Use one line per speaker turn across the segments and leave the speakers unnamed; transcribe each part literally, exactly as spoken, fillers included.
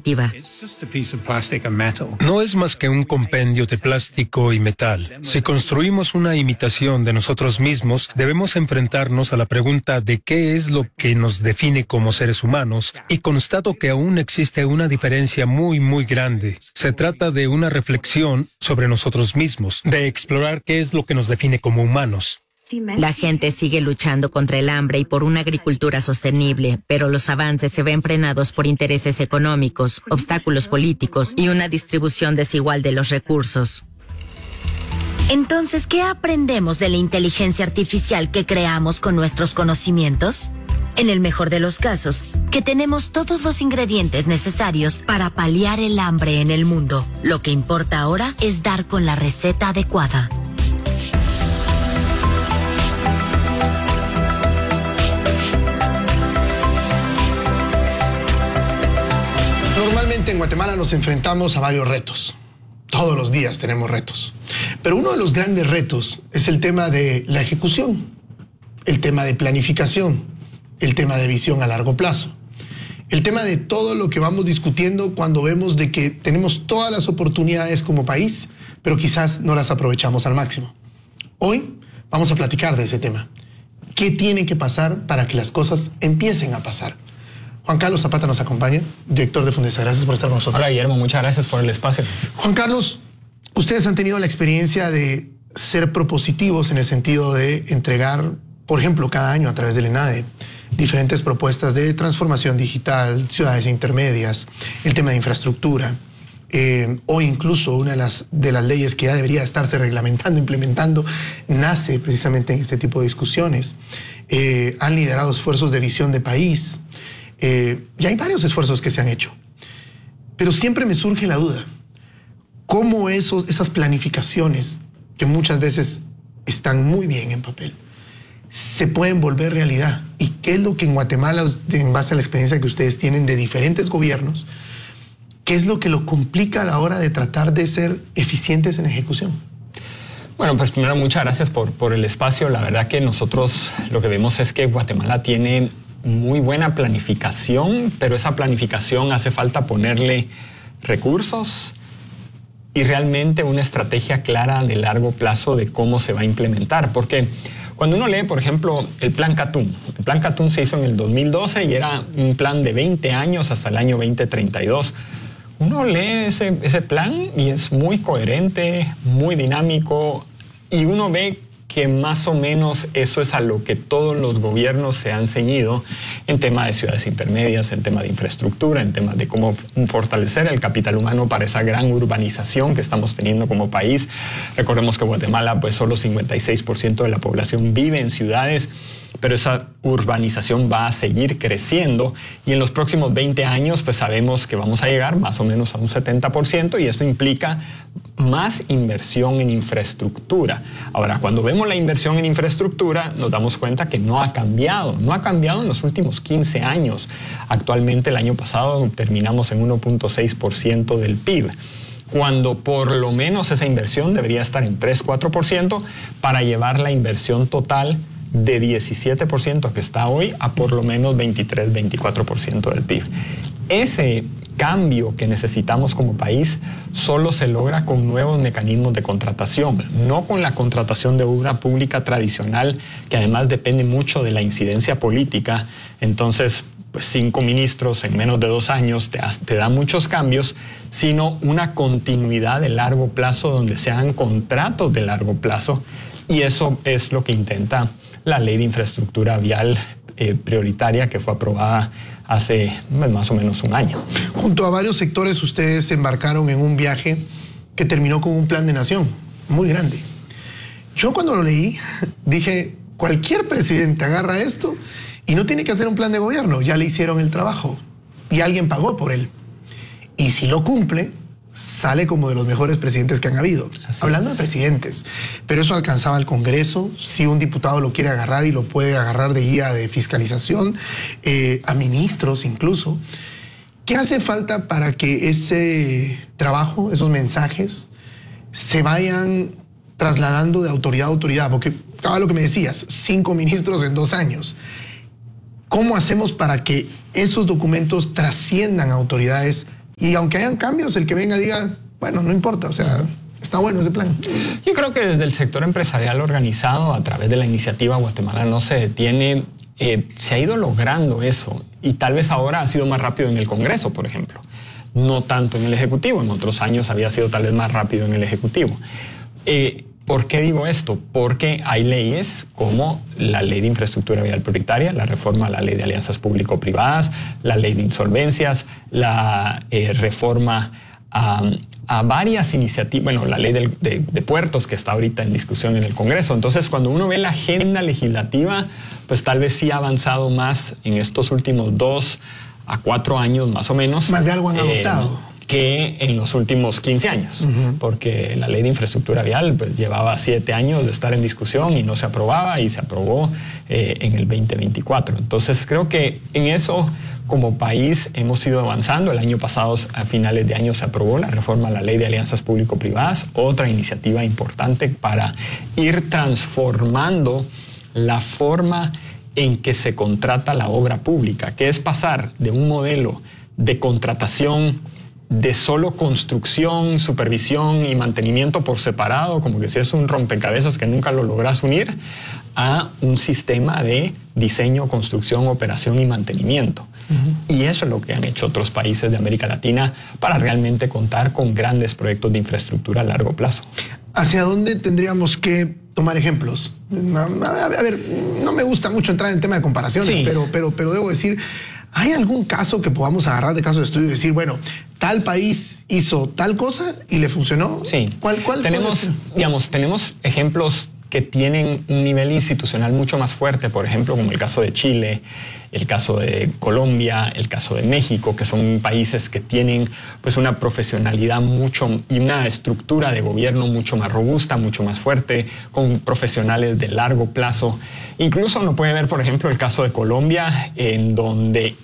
definitiva.
No es más que un compendio de plástico y metal. Si construimos una imitación de nosotros mismos, debemos enfrentarnos a la pregunta de qué es lo que nos define como seres humanos, y constato que aún existe una diferencia muy, muy grande. Se trata de una reflexión sobre nosotros mismos, de explorar qué es lo que nos define como humanos.
La gente sigue luchando contra el hambre y por una agricultura sostenible, pero los avances se ven frenados por intereses económicos, obstáculos políticos y una distribución desigual de los recursos.
Entonces, ¿qué aprendemos de la inteligencia artificial que creamos con nuestros conocimientos? En el mejor de los casos, que tenemos todos los ingredientes necesarios para paliar el hambre en el mundo. Lo que importa ahora es dar con la receta adecuada.
Normalmente en Guatemala nos enfrentamos a varios retos. Todos los días tenemos retos. Pero uno de los grandes retos es el tema de la ejecución, el tema de planificación, el tema de visión a largo plazo, el tema de todo lo que vamos discutiendo cuando vemos de que tenemos todas las oportunidades como país, pero quizás no las aprovechamos al máximo. Hoy vamos a platicar de ese tema. ¿Qué tiene que pasar para que las cosas empiecen a pasar? Juan Carlos Zapata nos acompaña, director de Fundesa. Gracias por estar con nosotros.
Hola, Guillermo, muchas gracias por el espacio.
Juan Carlos, ustedes han tenido la experiencia de ser propositivos en el sentido de entregar, por ejemplo, cada año a través del ENADE, diferentes propuestas de transformación digital, ciudades intermedias, el tema de infraestructura, eh, o incluso una de las, de las leyes que ya debería estarse reglamentando, implementando, nace precisamente en este tipo de discusiones. Eh, han liderado esfuerzos de visión de país. Eh, y hay varios esfuerzos que se han hecho, pero siempre me surge la duda, ¿cómo esos, esas planificaciones que muchas veces están muy bien en papel se pueden volver realidad? ¿Y qué es lo que en Guatemala, en base a la experiencia que ustedes tienen de diferentes gobiernos, qué es lo que lo complica a la hora de tratar de ser eficientes en ejecución?
Bueno, pues primero muchas gracias por, por el espacio. La verdad que nosotros lo que vemos es que Guatemala tiene muy buena planificación, pero esa planificación hace falta ponerle recursos y realmente una estrategia clara de largo plazo de cómo se va a implementar. Porque cuando uno lee, por ejemplo, el Plan Catún, el Plan Catún se hizo en el dos mil doce y era un plan de veinte años hasta el año veinte treinta y dos. Uno lee ese, ese plan y es muy coherente, muy dinámico, y uno ve que más o menos eso es a lo que todos los gobiernos se han ceñido en tema de ciudades intermedias, en tema de infraestructura, en tema de cómo fortalecer el capital humano para esa gran urbanización que estamos teniendo como país. Recordemos que Guatemala, pues solo cincuenta y seis por ciento de la población vive en ciudades, pero esa urbanización va a seguir creciendo y en los próximos veinte años pues sabemos que vamos a llegar más o menos a un setenta por ciento, y esto implica más inversión en infraestructura. Ahora, cuando vemos la inversión en infraestructura, nos damos cuenta que no ha cambiado, no ha cambiado en los últimos quince años. Actualmente, el año pasado terminamos en uno punto seis por ciento del P I B, cuando por lo menos esa inversión debería estar en tres a cuatro por ciento para llevar la inversión total de diecisiete por ciento que está hoy a por lo menos veintitrés a veinticuatro por ciento del P I B. Ese cambio que necesitamos como país solo se logra con nuevos mecanismos de contratación, no con la contratación de obra pública tradicional, que además depende mucho de la incidencia política. Entonces, pues cinco ministros en menos de dos años te, te da muchos cambios, sino una continuidad de largo plazo donde se hagan contratos de largo plazo, y eso es lo que intenta la Ley de Infraestructura Vial eh, Prioritaria, que fue aprobada hace pues, más o menos un año.
Junto a varios sectores, ustedes se embarcaron en un viaje que terminó con un plan de nación muy grande. Yo cuando lo leí dije, cualquier presidente agarra esto y no tiene que hacer un plan de gobierno, ya le hicieron el trabajo y alguien pagó por él. Y si lo cumple, sale como de los mejores presidentes que han habido. Así Hablando es. de presidentes, pero eso alcanzaba al Congreso. Si un diputado lo quiere agarrar y lo puede agarrar de guía de fiscalización, eh, a ministros incluso. ¿Qué hace falta para que ese trabajo, esos mensajes, se vayan trasladando de autoridad a autoridad? Porque acaba lo que me decías, cinco ministros en dos años. ¿Cómo hacemos para que esos documentos trasciendan a autoridades Y aunque hayan cambios, el que venga diga, bueno, no importa, o sea, está bueno ese plan.
Yo creo que desde el sector empresarial organizado, a través de la iniciativa Guatemala no se detiene, eh, se ha ido logrando eso. Y tal vez ahora ha sido más rápido en el Congreso, por ejemplo. No tanto en el Ejecutivo. En otros años había sido tal vez más rápido en el Ejecutivo. Eh, ¿Por qué digo esto? Porque hay leyes como la Ley de Infraestructura Vial Prioritaria, la reforma a la Ley de Alianzas Público-Privadas, la Ley de Insolvencias, la eh, reforma a, a varias iniciativas, bueno, la Ley de, de, de Puertos que está ahorita en discusión en el Congreso. Entonces, cuando uno ve la agenda legislativa, pues tal vez sí ha avanzado más en estos últimos dos a cuatro años más o menos.
Más de algo han adoptado.
Eh, que en los últimos quince años, uh-huh. porque la Ley de Infraestructura Vial pues, llevaba siete años de estar en discusión y no se aprobaba, y se aprobó eh, en el veinte veinticuatro. Entonces creo que en eso como país hemos ido avanzando. El año pasado, a finales de año, se aprobó la reforma a la Ley de Alianzas Público-Privadas, otra iniciativa importante para ir transformando la forma en que se contrata la obra pública, que es pasar de un modelo de contratación de solo construcción, supervisión y mantenimiento por separado, como que si es un rompecabezas que nunca lo logras unir, a un sistema de diseño, construcción, operación y mantenimiento. Uh-huh. Y eso es lo que han hecho otros países de América Latina para realmente contar con grandes proyectos de infraestructura a largo plazo.
¿Hacia dónde tendríamos que tomar ejemplos? A ver, no me gusta mucho entrar en tema de comparaciones, sí. pero, pero, pero debo decir, ¿hay algún caso que podamos agarrar de caso de estudio y decir, bueno, tal país hizo tal cosa y le funcionó?
Sí.
¿Cuál, cuál
tenemos, digamos, tenemos ejemplos que tienen un nivel institucional mucho más fuerte, por ejemplo, como el caso de Chile, el caso de Colombia, el caso de México, que son países que tienen pues una profesionalidad mucho y una estructura de gobierno mucho más robusta, mucho más fuerte, con profesionales de largo plazo. Incluso uno puede ver, por ejemplo, el caso de Colombia, en donde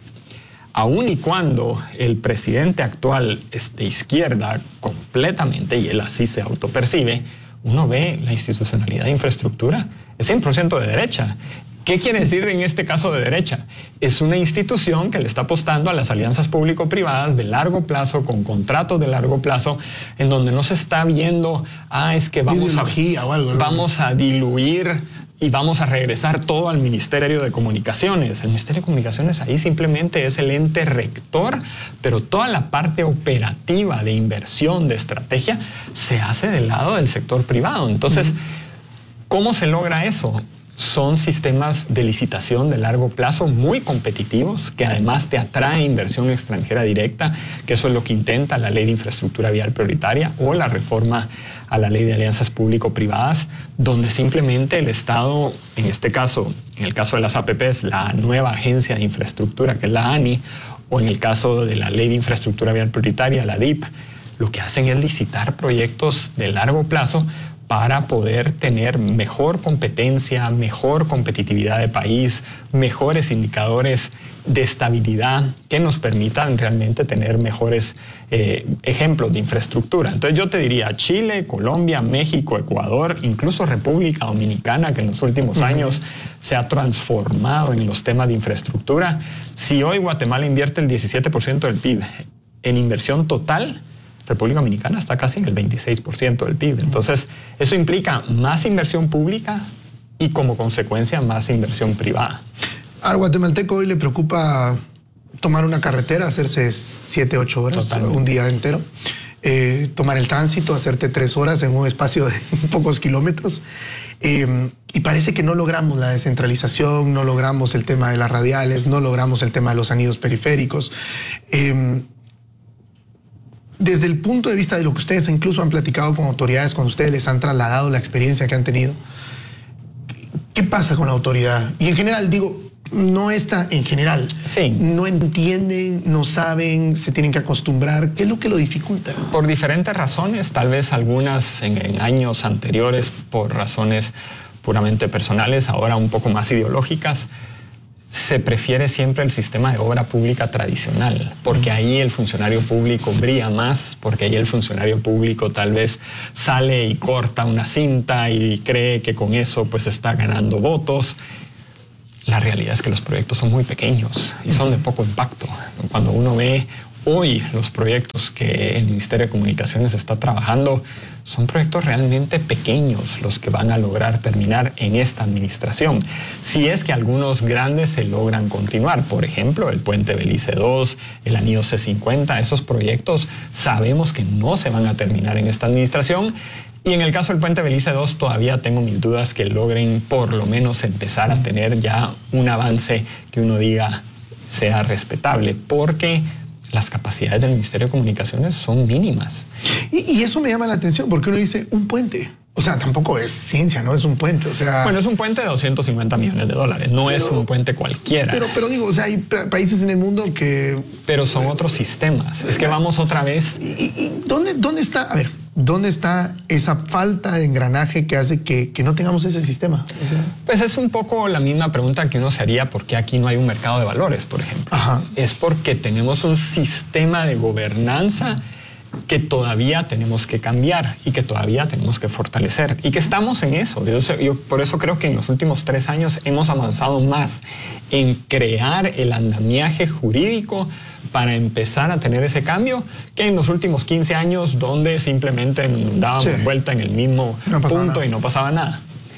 aun y cuando el presidente actual es de izquierda completamente, y él así se autopercibe, uno ve la institucionalidad de infraestructura, es cien por ciento de derecha. ¿Qué quiere decir en este caso de derecha? Es una institución que le está apostando a las alianzas público-privadas de largo plazo, con contratos de largo plazo, en donde no se está viendo, ah, es que vamos, a,
o algo, ¿no?
vamos a diluir y vamos a regresar todo al Ministerio de Comunicaciones. El Ministerio de Comunicaciones ahí simplemente es el ente rector, pero toda la parte operativa de inversión, de estrategia, se hace del lado del sector privado. Entonces, uh-huh. ¿cómo se logra eso? Son sistemas de licitación de largo plazo muy competitivos, que además te atrae inversión extranjera directa, que eso es lo que intenta la Ley de Infraestructura Vial Prioritaria o la reforma a la Ley de Alianzas Público-Privadas, donde simplemente el Estado, en este caso, en el caso de las A P Ps, la nueva agencia de infraestructura, que es la A N I, o en el caso de la Ley de Infraestructura Vial Prioritaria, la D I P, lo que hacen es licitar proyectos de largo plazo para poder tener mejor competencia, mejor competitividad de país, mejores indicadores de estabilidad que nos permitan realmente tener mejores eh, ejemplos de infraestructura. Entonces yo te diría Chile, Colombia, México, Ecuador, incluso República Dominicana, que en los últimos uh-huh. años se ha transformado en los temas de infraestructura. Si hoy Guatemala invierte el diecisiete por ciento del P I B en inversión total, República Dominicana está casi en el veintiséis por ciento del P I B. Entonces, eso implica más inversión pública y, como consecuencia, más inversión privada.
Al guatemalteco hoy le preocupa tomar una carretera, hacerse siete, ocho horas, Totalmente. un día entero. Eh, tomar el tránsito, hacerte tres horas en un espacio de pocos kilómetros. Eh, y parece que no logramos la descentralización, no logramos el tema de las radiales, no logramos el tema de los anillos periféricos. Eh, Desde el punto de vista de lo que ustedes incluso han platicado con autoridades, cuando ustedes les han trasladado la experiencia que han tenido, ¿qué pasa con la autoridad? Y en general, digo, no está en general.
Sí.
No entienden, no saben, se tienen que acostumbrar. ¿Qué es lo que lo dificulta?
Por diferentes razones, tal vez algunas en, en años anteriores por razones puramente personales, ahora un poco más ideológicas. Se prefiere siempre el sistema de obra pública tradicional, porque ahí el funcionario público brilla más, porque ahí el funcionario público tal vez sale y corta una cinta y cree que con eso pues está ganando votos. La realidad es que los proyectos son muy pequeños y son de poco impacto. Cuando uno ve hoy los proyectos que el Ministerio de Comunicaciones está trabajando son proyectos realmente pequeños los que van a lograr terminar en esta administración. Si es que algunos grandes se logran continuar, por ejemplo, el Puente Belice dos, el Anillo C cincuenta, esos proyectos sabemos que no se van a terminar en esta administración. Y en el caso del Puente Belice dos todavía tengo mis dudas que logren por lo menos empezar a tener ya un avance que uno diga sea respetable, porque las capacidades del Ministerio de Comunicaciones son mínimas.
Y, y eso me llama la atención, porque uno dice, un puente. O sea, tampoco es ciencia, ¿no? Es un puente, o sea...
Bueno, es un puente de doscientos cincuenta millones de dólares, no pero, es un puente cualquiera.
Pero, pero digo, o sea, hay países en el mundo que...
Pero son otros sistemas. Es que vamos otra vez...
¿Y, y dónde, dónde está? A ver, ¿dónde está esa falta de engranaje que hace que, que no tengamos ese sistema? O sea...
Pues es un poco la misma pregunta que uno se haría por qué aquí no hay un mercado de valores, por ejemplo.
Ajá.
Es porque tenemos un sistema de gobernanza que todavía tenemos que cambiar y que todavía tenemos que fortalecer y que estamos en eso. Yo, yo por eso creo que en los últimos tres años hemos avanzado más en crear el andamiaje jurídico para empezar a tener ese cambio que en los últimos quince años donde simplemente dábamos sí. vuelta en el mismo
no
punto
nada.
y no pasaba nada.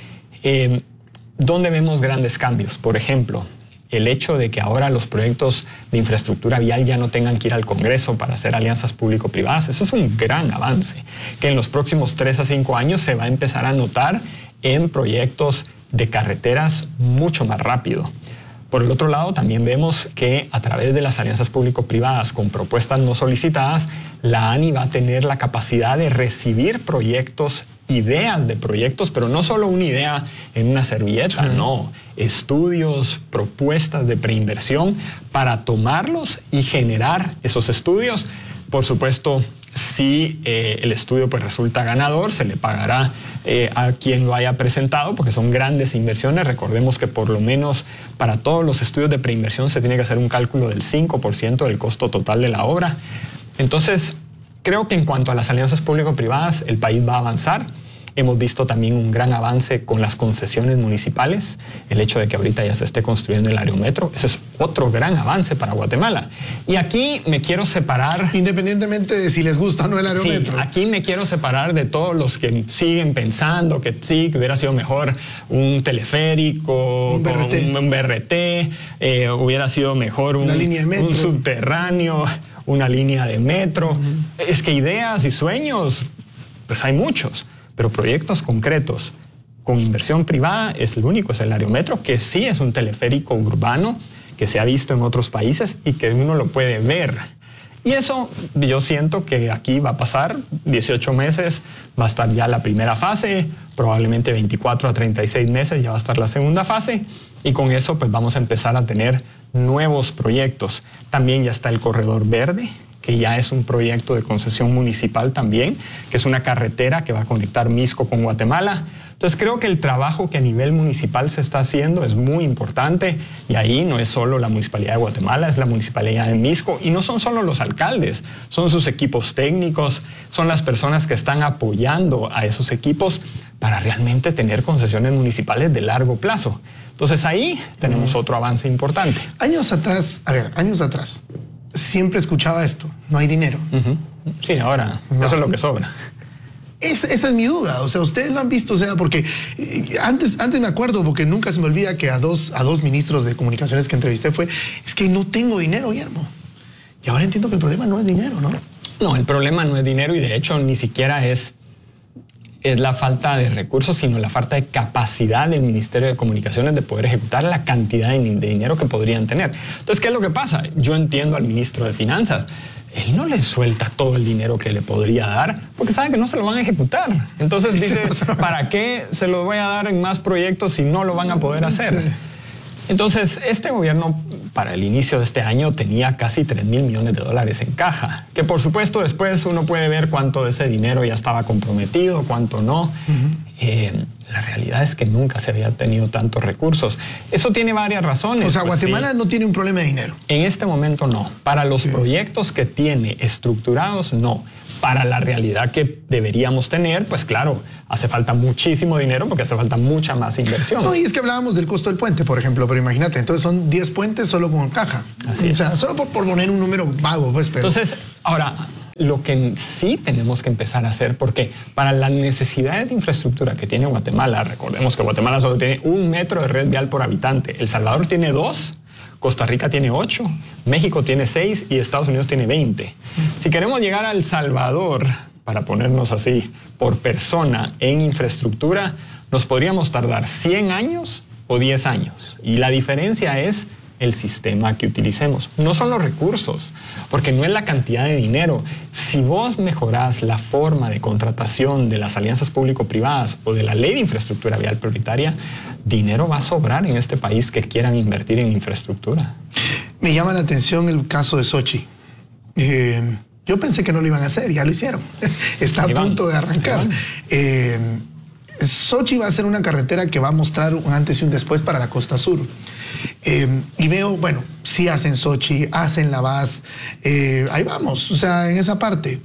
Eh, ¿Dónde vemos grandes cambios? Por ejemplo, el hecho de que ahora los proyectos de infraestructura vial ya no tengan que ir al Congreso para hacer alianzas público-privadas, eso es un gran avance, que en los próximos tres a cinco años se va a empezar a notar en proyectos de carreteras mucho más rápido. Por el otro lado, también vemos que a través de las alianzas público-privadas con propuestas no solicitadas, la ANI va a tener la capacidad de recibir proyectos, ideas de proyectos, pero no solo una idea en una servilleta, sí. no, estudios, propuestas de preinversión para tomarlos y generar esos estudios. Por supuesto, si eh, el estudio pues, resulta ganador, se le pagará eh, a quien lo haya presentado, porque son grandes inversiones. Recordemos que por lo menos para todos los estudios de preinversión se tiene que hacer un cálculo del cinco por ciento del costo total de la obra. Entonces, creo que en cuanto a las alianzas público-privadas, el país va a avanzar. Hemos visto también un gran avance con las concesiones municipales, el hecho de que ahorita ya se esté construyendo el Aerometro, ese es otro gran avance para Guatemala. Y aquí me quiero separar...
Independientemente de si les gusta o no el Aerometro.
Sí, aquí me quiero separar de todos los que siguen pensando que sí, que hubiera sido mejor un teleférico,
un B R T,
un, un B R T eh, hubiera sido mejor un,
una línea de metro,
un subterráneo, una línea de metro. Uh-huh. Es que ideas y sueños, pues hay muchos. Pero proyectos concretos con inversión privada es el único, es el Aerometro, que sí es un teleférico urbano que se ha visto en otros países y que uno lo puede ver. Y eso yo siento que aquí va a pasar dieciocho meses, va a estar ya la primera fase, probablemente veinticuatro a treinta y seis meses ya va a estar la segunda fase y con eso pues vamos a empezar a tener nuevos proyectos. También ya está el Corredor Verde, que ya es un proyecto de concesión municipal también, que es una carretera que va a conectar Mixco con Guatemala. Entonces creo que el trabajo que a nivel municipal se está haciendo es muy importante y ahí no es solo la Municipalidad de Guatemala, es la Municipalidad de Mixco y no son solo los alcaldes, son sus equipos técnicos, son las personas que están apoyando a esos equipos para realmente tener concesiones municipales de largo plazo. Entonces ahí tenemos uh-huh. otro avance importante.
Años atrás, a ver, años atrás, siempre escuchaba esto, no hay dinero.
Uh-huh. Sí, ahora, no. Eso es lo que sobra.
Es, esa es mi duda, o sea, ustedes lo han visto, o sea, porque eh, antes, antes me acuerdo, porque nunca se me olvida que a dos, a dos ministros de comunicaciones que entrevisté fue, es que no tengo dinero, Guillermo. Y ahora entiendo que el problema no es dinero, ¿no?
No, el problema no es dinero y de hecho ni siquiera es, es la falta de recursos, sino la falta de capacidad del Ministerio de Comunicaciones de poder ejecutar la cantidad de, de dinero que podrían tener. Entonces, ¿qué es lo que pasa? Yo entiendo al ministro de Finanzas. Él no le suelta todo el dinero que le podría dar porque sabe que no se lo van a ejecutar. Entonces dice, ¿para qué se lo voy a dar en más proyectos si no lo van a poder hacer? Sí. Entonces, este gobierno para el inicio de este año tenía casi tres mil millones de dólares en caja, que por supuesto después uno puede ver cuánto de ese dinero ya estaba comprometido, cuánto no. Uh-huh. eh, la realidad es que nunca se había tenido tantos recursos. Eso tiene varias razones.
O sea,
pues,
Guatemala sí. no tiene un problema de dinero.
En este momento no. Para los sí. proyectos que tiene estructurados, no. para la realidad que deberíamos tener, pues claro, hace falta muchísimo dinero porque hace falta mucha más inversión.
No, y es que hablábamos del costo del puente, por ejemplo, pero imagínate, entonces son diez puentes solo con caja.
Así es.
O sea, solo por, por poner un número vago, pues, pero...
Entonces, ahora, lo que sí tenemos que empezar a hacer, porque para las necesidades de infraestructura que tiene Guatemala, recordemos que Guatemala solo tiene un metro de red vial por habitante, El Salvador tiene dos, Costa Rica tiene ocho, México tiene seis y Estados Unidos tiene veinte. Si queremos llegar a El Salvador, para ponernos así, por persona en infraestructura, nos podríamos tardar cien años o diez años. Y la diferencia es el sistema que utilicemos. No son los recursos, porque no es la cantidad de dinero. Si vos mejorás la forma de contratación de las alianzas público-privadas o de la ley de infraestructura vial prioritaria, dinero va a sobrar en este país que quieran invertir en infraestructura.
Me llama la atención el caso de Sochi. Eh, yo pensé que no lo iban a hacer, ya lo hicieron. Está a
Iván,
punto de arrancar. Eh, Sochi va a ser una carretera que va a mostrar un antes y un después para la costa sur. Eh, y veo, bueno, sí hacen Sochi, hacen La Paz, eh, ahí vamos, o sea, en esa parte.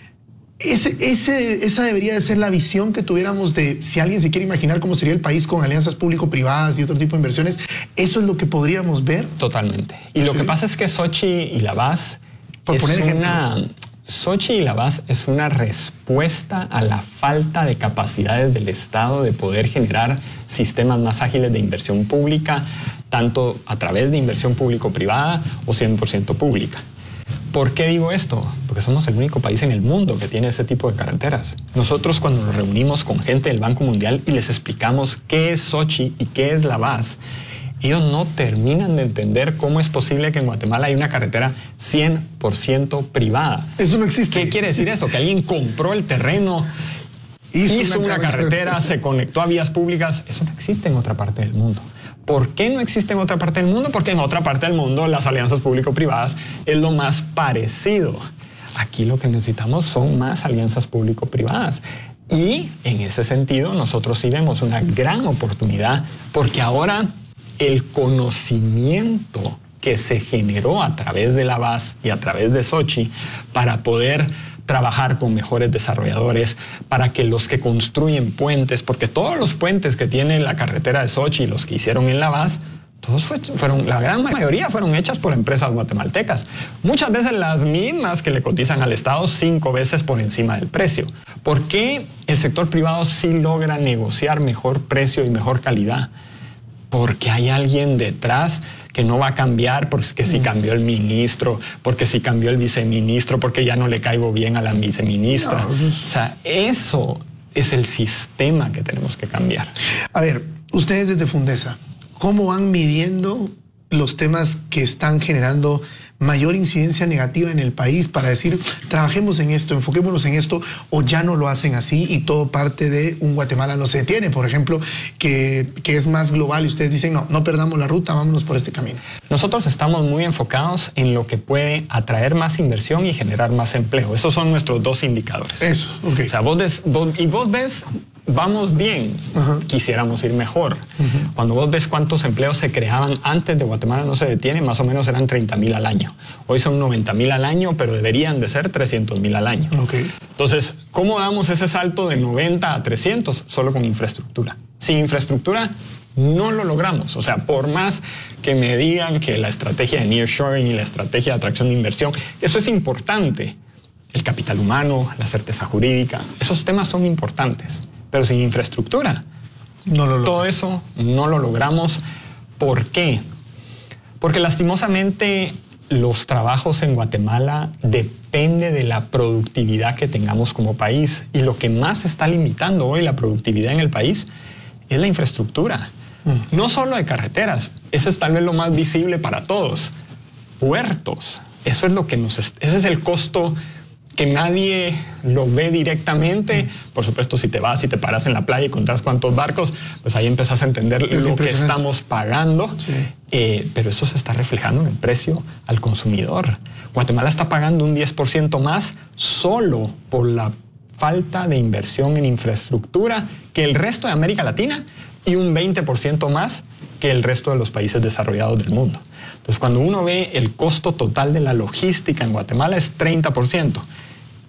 Ese, ese, esa debería de ser la visión que tuviéramos de si alguien se quiere imaginar cómo sería el país con alianzas público-privadas y otro tipo de inversiones. ¿Eso es lo que podríamos ver?
Totalmente. Y lo
Sí.
que pasa es que Sochi y La Paz
Por
es
poner
una...
ejemplos.
Sochi y La Paz es una respuesta a la falta de capacidades del Estado de poder generar sistemas más ágiles de inversión pública, tanto a través de inversión público-privada o cien por ciento pública. ¿Por qué digo esto? Porque somos el único país en el mundo que tiene ese tipo de carreteras. Nosotros cuando nos reunimos con gente del Banco Mundial y les explicamos qué es Sochi y qué es La Paz, ellos no terminan de entender cómo es posible que en Guatemala hay una carretera cien por ciento privada.
Eso no existe.
¿Qué quiere decir eso? Que alguien compró el terreno, hizo, hizo una, una carretera, se conectó a vías públicas. Eso no existe en otra parte del mundo. ¿Por qué no existe en otra parte del mundo? Porque en otra parte del mundo las alianzas público-privadas es lo más parecido. Aquí lo que necesitamos son más alianzas público-privadas. Y en ese sentido nosotros sí vemos una gran oportunidad porque ahora el conocimiento que se generó a través de La Paz y a través de Sochi para poder trabajar con mejores desarrolladores, para que los que construyen puentes, porque todos los puentes que tiene la carretera de Sochi y los que hicieron en La Paz, todos fueron, la gran mayoría fueron hechas por empresas guatemaltecas. Muchas veces las mismas que le cotizan al Estado cinco veces por encima del precio. ¿Por qué el sector privado sí logra negociar mejor precio y mejor calidad? Porque hay alguien detrás que no va a cambiar porque si cambió el ministro, porque si cambió el viceministro, porque ya no le caigo bien a la viceministra. No, es... O sea, eso es el sistema que tenemos que cambiar.
A ver, ustedes desde Fundesa, ¿cómo van midiendo los temas que están generando mayor incidencia negativa en el país para decir, trabajemos en esto, enfoquémonos en esto, o ya no lo hacen así y todo parte de un Guatemala no se detiene, por ejemplo, que, que es más global y ustedes dicen, no, no perdamos la ruta, vámonos por este camino?
Nosotros estamos muy enfocados en lo que puede atraer más inversión y generar más empleo. Esos son nuestros dos indicadores.
Eso, ok.
O sea, vos, des, vos y vos ves... Vamos bien, uh-huh. Quisiéramos ir mejor. Uh-huh. Cuando vos ves cuántos empleos se creaban antes de Guatemala no se detiene, más o menos eran treinta mil al año. Hoy son noventa mil al año, pero deberían de ser trescientos mil al año.
Okay.
Entonces, ¿cómo damos ese salto de noventa a trescientos? Solo con infraestructura. Sin infraestructura no lo logramos. O sea, por más que me digan que la estrategia de nearshoring y la estrategia de atracción de inversión, eso es importante. El capital humano, la certeza jurídica, esos temas son importantes. Pero sin infraestructura,
no lo
todo eso no lo logramos. ¿Por qué? Porque lastimosamente los trabajos en Guatemala depende de la productividad que tengamos como país. Y lo que más está limitando hoy la productividad en el país es la infraestructura. Mm. No solo de carreteras, eso es tal vez lo más visible para todos. Puertos, eso es lo que nos... Ese es el costo que nadie lo ve directamente. Por supuesto, si te vas y te paras en la playa y contás cuántos barcos, pues ahí empezás a entender es lo que estamos pagando. Sí. Eh, pero eso se está reflejando en el precio al consumidor. Guatemala está pagando un diez por ciento más solo por la falta de inversión en infraestructura que el resto de América Latina y un veinte por ciento más que el resto de los países desarrollados del mundo. Entonces, cuando uno ve el costo total de la logística en Guatemala es treinta por ciento.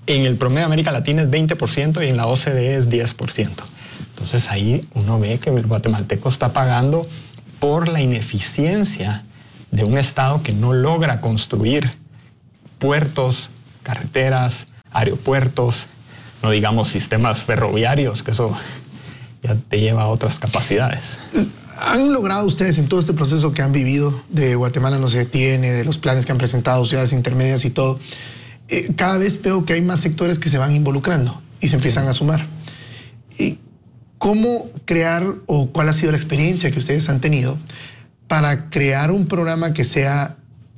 En el promedio de América Latina es veinte por ciento y en la O C D E es diez por ciento. Entonces ahí uno ve que el guatemalteco está pagando por la ineficiencia de un Estado que no logra construir puertos, carreteras, aeropuertos, no digamos sistemas ferroviarios, que eso ya te lleva a otras capacidades.
¿Han logrado ustedes en todo este proceso que han vivido de Guatemala no se detiene, de los planes que han presentado, ciudades intermedias y todo? Eh, cada vez veo que hay más sectores que se van involucrando y se empiezan sí. a sumar. ¿Y cómo crear o cuál ha sido la experiencia que ustedes han tenido para crear un programa que sea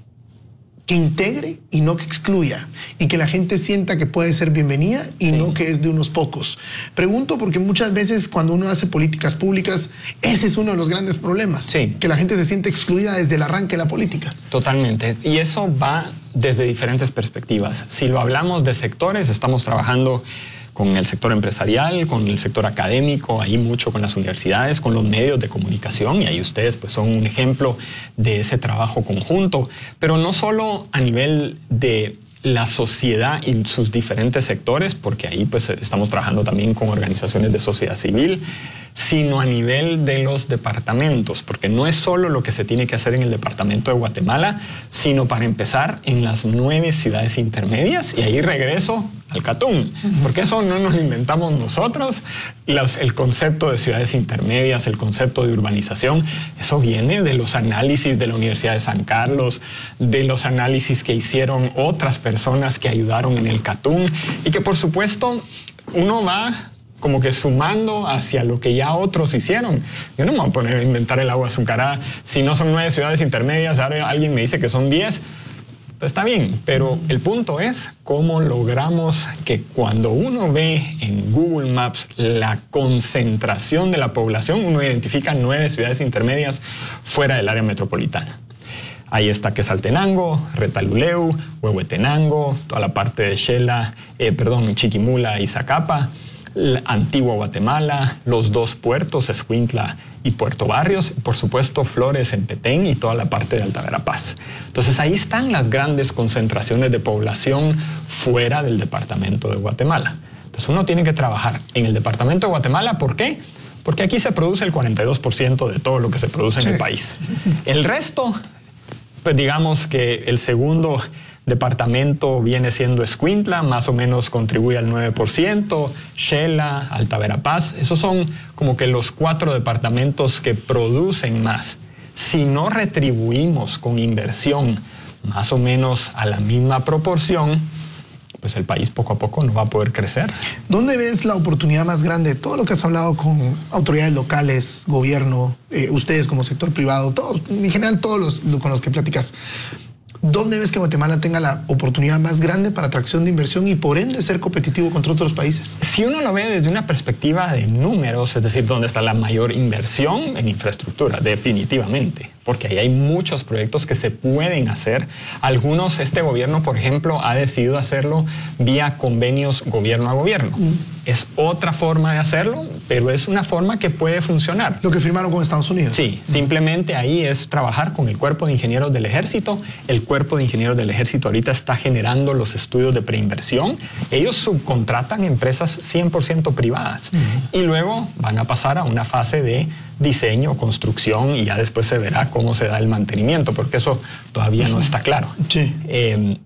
que integre y no que excluya y que la gente sienta que puede ser bienvenida y sí. no que es de unos pocos? Pregunto porque muchas veces cuando uno hace políticas públicas, ese es uno de los grandes problemas, sí. que la gente se siente excluida desde el arranque de la política.
Totalmente, y eso va desde diferentes perspectivas. Si lo hablamos de sectores, estamos trabajando con el sector empresarial, con el sector académico, ahí mucho con las universidades, con los medios de comunicación, y ahí ustedes pues son un ejemplo de ese trabajo conjunto, pero no solo a nivel de la sociedad y sus diferentes sectores, porque ahí pues estamos trabajando también con organizaciones de sociedad civil, sino a nivel de los departamentos, porque no es solo lo que se tiene que hacer en el departamento de Guatemala, sino para empezar en las nueve ciudades intermedias, y ahí regreso al Catún, porque eso no nos lo inventamos nosotros. Los, el concepto de ciudades intermedias, el concepto de urbanización, eso viene de los análisis de la Universidad de San Carlos, de los análisis que hicieron otras personas que ayudaron en el Catún, y que por supuesto uno va como que sumando hacia lo que ya otros hicieron. Yo no me voy a poner a inventar el agua azucarada. Si no son nueve ciudades intermedias, ahora alguien me dice que son diez, pues está bien. Pero el punto es cómo logramos que cuando uno ve en Google Maps la concentración de la población, uno identifica nueve ciudades intermedias fuera del área metropolitana. Ahí está Quetzaltenango, Retaluleu, Huehuetenango, toda la parte de Xela, eh, perdón, Chiquimula y Zacapa, Antigua Guatemala, los dos puertos, Escuintla y Puerto Barrios, y por supuesto Flores en Petén y toda la parte de Alta Verapaz. Entonces ahí están las grandes concentraciones de población fuera del departamento de Guatemala. Entonces uno tiene que trabajar en el departamento de Guatemala. ¿Por qué? Porque aquí se produce el cuarenta y dos por ciento de todo lo que se produce en sí. el país. El resto, pues digamos que el segundo departamento viene siendo Escuintla, más o menos contribuye al nueve por ciento, Xela, Alta Verapaz, esos son como que los cuatro departamentos que producen más. Si no retribuimos con inversión más o menos a la misma proporción, pues el país poco a poco no va a poder crecer.
¿Dónde ves la oportunidad más grande? Todo lo que has hablado con autoridades locales, gobierno, eh, ustedes como sector privado, todos, en general todos los con los que platicas, ¿dónde ves que Guatemala tenga la oportunidad más grande para atracción de inversión y por ende ser competitivo contra otros países?
Si uno lo ve desde una perspectiva de números, es decir, ¿dónde está la mayor inversión? En infraestructura, definitivamente, porque ahí hay muchos proyectos que se pueden hacer. Algunos, este gobierno, por ejemplo, ha decidido hacerlo vía convenios gobierno a gobierno. Mm. Es otra forma de hacerlo, pero es una forma que puede funcionar.
Lo que firmaron con Estados Unidos.
Sí, mm. simplemente ahí es trabajar con el Cuerpo de Ingenieros del Ejército. El Cuerpo de Ingenieros del Ejército ahorita está generando los estudios de preinversión. Ellos subcontratan empresas cien por ciento privadas mm. y luego van a pasar a una fase de diseño, construcción, y ya después se verá cómo se da el mantenimiento, porque eso todavía no está claro.
Sí.
Eh,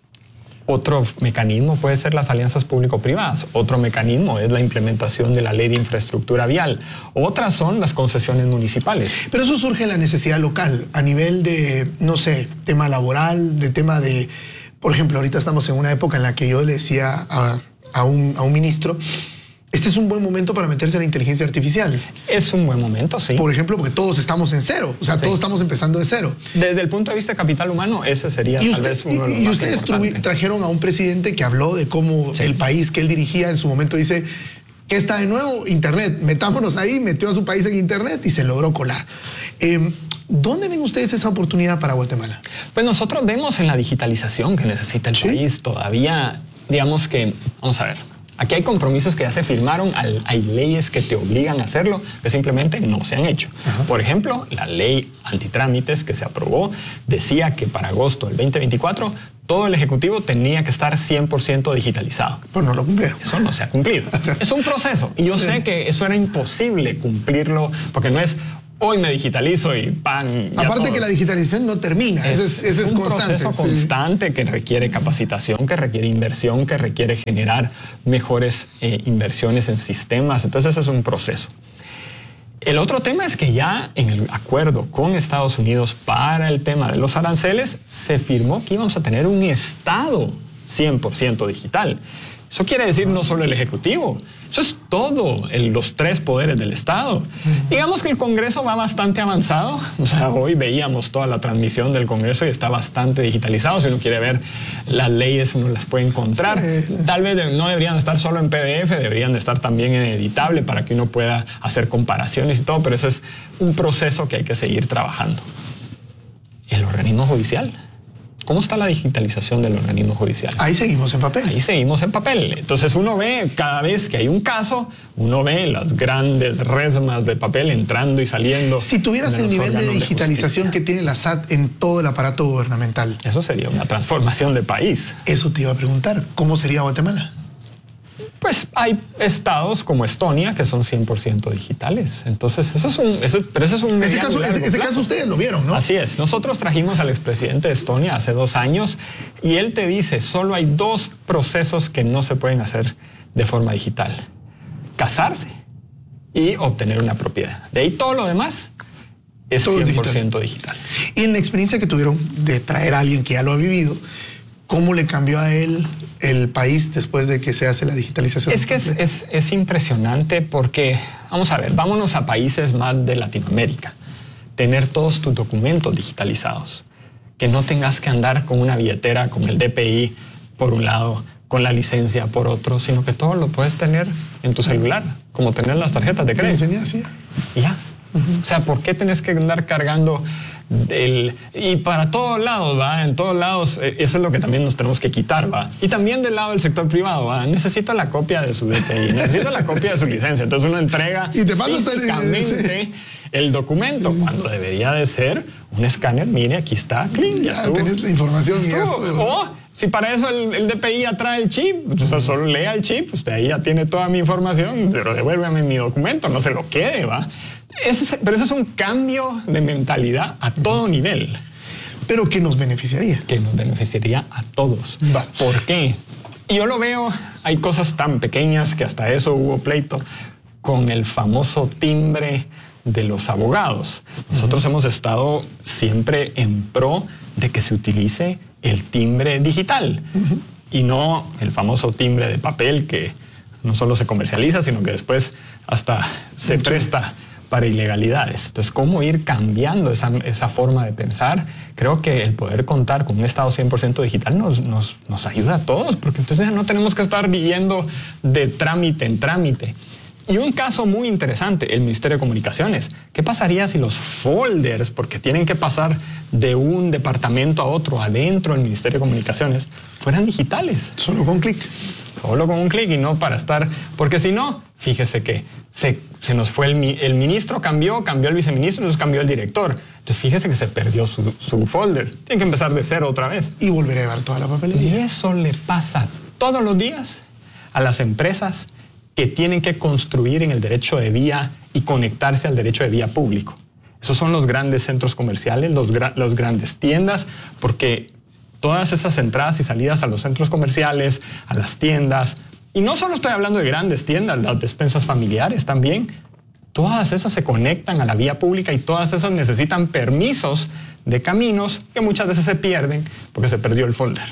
Otro mecanismo puede ser las alianzas público-privadas. Otro mecanismo es la implementación de la ley de infraestructura vial. Otras son las concesiones municipales.
Pero eso surge en la necesidad local, a nivel de, no sé, tema laboral, de tema de, por ejemplo, ahorita estamos en una época en la que yo le decía a, a, un, a un ministro, este es un buen momento para meterse en la inteligencia artificial.
Es un buen momento, sí.
Por ejemplo, porque todos estamos en cero. O sea, sí. todos estamos empezando de cero.
Desde el punto de vista de capital humano, ese sería
y
tal
usted,
vez uno de los
Y
más
ustedes
importantes.
trajeron a un presidente que habló de cómo sí. el país que él dirigía en su momento dice, ¿qué está de nuevo? Internet. Metámonos ahí, metió a su país en Internet y se logró colar. Eh, ¿Dónde ven ustedes esa oportunidad para Guatemala?
Pues nosotros vemos en la digitalización que necesita el ¿Sí? país. Todavía, digamos que, vamos a ver, aquí hay compromisos que ya se firmaron, hay leyes que te obligan a hacerlo, que simplemente no se han hecho. Ajá. Por ejemplo, la ley antitrámites que se aprobó decía que para agosto del veinte veinticuatro todo el Ejecutivo tenía que estar cien por ciento digitalizado.
Pues no lo cumplieron.
Eso no se ha cumplido. Es un proceso. Y yo sé que eso era imposible cumplirlo, porque no es hoy me digitalizo y pan.
Aparte que la digitalización no termina. Es, es, es, es un constante,
proceso
sí.
constante que requiere capacitación, que requiere inversión, que requiere generar mejores eh, inversiones en sistemas. Entonces, eso es un proceso. El otro tema es que ya en el acuerdo con Estados Unidos para el tema de los aranceles se firmó que íbamos a tener un Estado cien por ciento digital. Eso quiere decir no solo el Ejecutivo, eso es todo, el, los tres poderes del Estado. Uh-huh. Digamos que el Congreso va bastante avanzado. O sea, hoy veíamos toda la transmisión del Congreso y está bastante digitalizado. Si uno quiere ver las leyes, uno las puede encontrar. Sí. Tal vez no deberían estar solo en P D F, deberían de estar también en editable para que uno pueda hacer comparaciones y todo, pero ese es un proceso que hay que seguir trabajando. El organismo judicial. ¿Cómo está la digitalización del organismo judicial?
Ahí seguimos en papel.
Ahí seguimos en papel. Entonces uno ve, cada vez que hay un caso, uno ve las grandes resmas de papel entrando y saliendo.
Si tuvieras el nivel de digitalización que tiene la S A T en todo el aparato gubernamental.
Eso sería una transformación de país.
Eso te iba a preguntar. ¿Cómo sería Guatemala?
Pues hay estados como Estonia que son cien por ciento digitales. Entonces, eso es un... Eso, pero eso es un...
Ese, caso, ese, ese caso ustedes lo vieron, ¿no?
Así es. Nosotros trajimos al expresidente de Estonia hace dos años y él te dice, solo hay dos procesos que no se pueden hacer de forma digital. Casarse y obtener una propiedad. De ahí todo lo demás es todo cien por ciento digital.
digital. Y en la experiencia que tuvieron de traer a alguien que ya lo ha vivido, ¿cómo le cambió a él el país después de que se hace la digitalización?
Es que es, es, es impresionante porque, vamos a ver, vámonos a países más de Latinoamérica. Tener todos tus documentos digitalizados. Que no tengas que andar con una billetera, con el D P I por un lado, con la licencia por otro, sino que todo lo puedes tener en tu celular, como tener las tarjetas de crédito.
¿Te enseñas?
Y ya. Uh-huh. O sea, ¿por qué tenés que andar cargando del, y para todos lados, ¿va? En todos lados, eso es lo que también nos tenemos que quitar, ¿va? Y también del lado del sector privado, ¿va? Necesito la copia de su D P I, necesito la copia de su licencia. Entonces uno entrega
y te
físicamente sí. el documento, cuando debería de ser un escáner. Mire, aquí está, clean, ya,
ya tenés la información.
Ya estuvo. O si para eso el, el D P I ya trae el chip, entonces solo lea el chip, usted ahí ya tiene toda mi información, pero devuélveme mi documento, no se lo quede, ¿va? Ese, pero eso es un cambio de mentalidad a todo nivel.
Pero que nos beneficiaría.
Que nos beneficiaría a todos.
Va.
¿Por qué? Y yo lo veo, hay cosas tan pequeñas que hasta eso hubo pleito con el famoso timbre de los abogados. Nosotros uh-huh. hemos estado siempre en pro de que se utilice el timbre digital uh-huh. y no el famoso timbre de papel que no solo se comercializa, sino que después hasta se Mucho. presta para ilegalidades. Entonces, ¿cómo ir cambiando esa, esa forma de pensar? Creo que el poder contar con un Estado cien por ciento digital nos, nos, nos ayuda a todos, porque entonces no tenemos que estar yendo de trámite en trámite. Y un caso muy interesante, el Ministerio de Comunicaciones. ¿Qué pasaría si los folders, porque tienen que pasar de un departamento a otro adentro del Ministerio de Comunicaciones, fueran digitales?
Solo con clic.
Solo con un clic y no para estar... Porque si no, fíjese que se, se nos fue el, el ministro, cambió, cambió el viceministro, entonces cambió el director. Entonces fíjese que se perdió su, su folder. Tiene que empezar de cero otra vez.
Y volver a llevar toda la papelería.
Y eso le pasa todos los días a las empresas que tienen que construir en el derecho de vía y conectarse al derecho de vía público. Esos son los grandes centros comerciales, los, gra los grandes tiendas, porque todas esas entradas y salidas a los centros comerciales, a las tiendas, y no solo estoy hablando de grandes tiendas, las despensas familiares también, todas esas se conectan a la vía pública y todas esas necesitan permisos de caminos que muchas veces se pierden porque se perdió el folder.